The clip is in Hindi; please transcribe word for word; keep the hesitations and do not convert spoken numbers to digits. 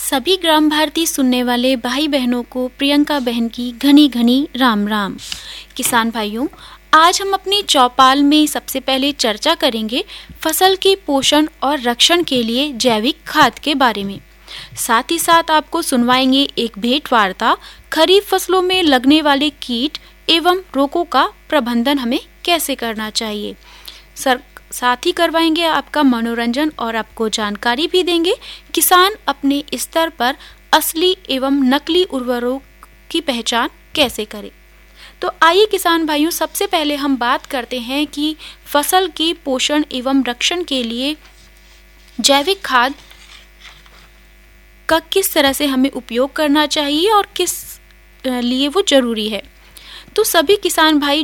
सभी ग्राम भारती सुनने वाले भाई बहनों को प्रियंका बहन की घनी घनी राम राम। किसान भाइयों, आज हम अपनी चौपाल में सबसे पहले चर्चा करेंगे फसल के पोषण और रक्षण के लिए जैविक खाद के बारे में। साथ ही साथ आपको सुनवाएंगे एक भेंट वार्ता, खरीफ फसलों में लगने वाले कीट एवं रोगों का प्रबंधन हमें कैसे करना चाहिए। सर साथ ही करवाएंगे आपका मनोरंजन और आपको जानकारी भी देंगे किसान अपने स्तर पर असली एवं नकली उर्वरकों की पहचान कैसे करें। तो आइए किसान भाइयों, सबसे पहले हम बात करते हैं कि फसल के पोषण एवं रक्षण के लिए जैविक खाद का किस तरह से हमें उपयोग करना चाहिए और किस लिए वो जरूरी है। तो सभी किसान भाई